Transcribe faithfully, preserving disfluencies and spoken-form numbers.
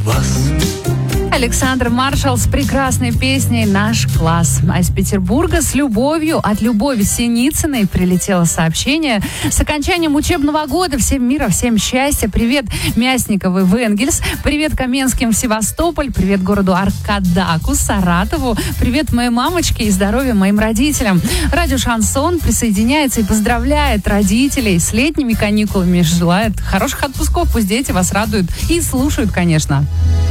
вас. Александр Маршал с прекрасной песней «Наш класс». А из Петербурга с любовью от Любови Синицыной прилетело сообщение. С окончанием учебного года всем мира, всем счастья. Привет Мясниковой в Энгельс. Привет Каменским в Севастополь. Привет городу Аркадаку, Саратову. Привет моей мамочке и здоровья моим родителям. Радио «Шансон» присоединяется и поздравляет родителей с летними каникулами. Желает хороших отпусков. Пусть дети вас радуют и слушают, конечно.